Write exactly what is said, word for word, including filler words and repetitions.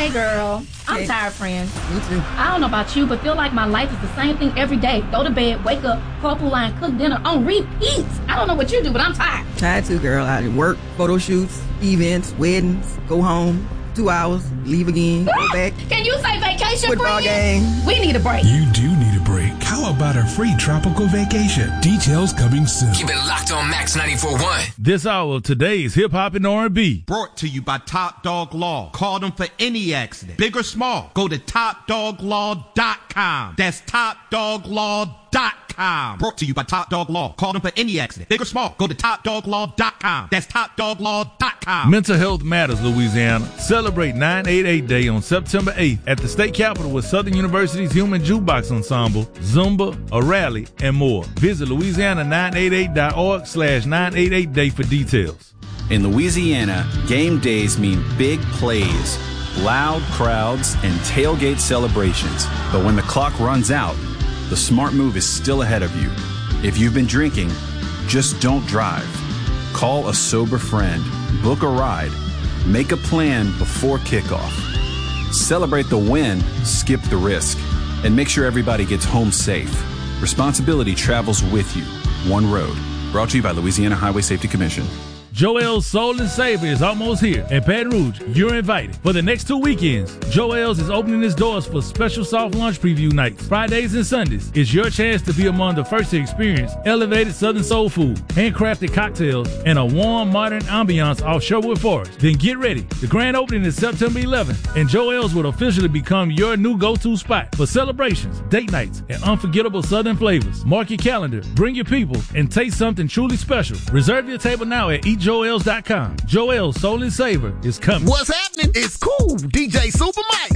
Hey, girl. I'm hey. tired, friend. Me too. I don't know about you, but feel like my life is the same thing every day. Go to bed, wake up, carpool line, cook dinner on repeat. I don't know what you do, but I'm tired. Tired too, girl. I work, photo shoots, events, weddings, go home, two hours, leave again, go back. Can you say vacation, Football friend? game. We need a break. You do need a break. How about a free tropical vacation? Details coming soon. Keep it locked on Max ninety-four point one. This hour of today's Hip Hop and R and B. Brought to you by Top Dog Law. Call them for any accident, big or small. Go to top dog law dot com. That's top dog law dot com. Brought to you by Top Dog Law. Call them for any accident, big or small. Go to top dog law dot com. That's top dog law dot com. Mental Health Matters, Louisiana. Celebrate nine eighty-eight Day on September eighth at the State Capitol with Southern University's Human Jukebox Ensemble, Zumba, a rally, and more. Visit Louisiana nine eighty-eight dot org slash nine eighty-eight day for details. In Louisiana, game days mean big plays, loud crowds, and tailgate celebrations. But when the clock runs out, the smart move is still ahead of you. If you've been drinking, just don't drive. Call a sober friend, book a ride, make a plan before kickoff. Celebrate the win, skip the risk, and make sure everybody gets home safe. Responsibility travels with you. One road. Brought to you by Louisiana Highway Safety Commission. Joel's Soul and Savor is almost here. In Baton Rouge, you're invited. For the next two weekends, Joel's is opening its doors for special soft lunch preview nights. Fridays and Sundays is your chance to be among the first to experience elevated Southern soul food, handcrafted cocktails, and a warm, modern ambiance off Sherwood Forest. Then get ready. The grand opening is September eleventh, and Joel's will officially become your new go-to spot for celebrations, date nights, and unforgettable Southern flavors. Mark your calendar, bring your people, and taste something truly special. Reserve your table now at eat joels dot com. Joel's Soul and Savor is coming. What's happening? It's cool. D J Super Mike.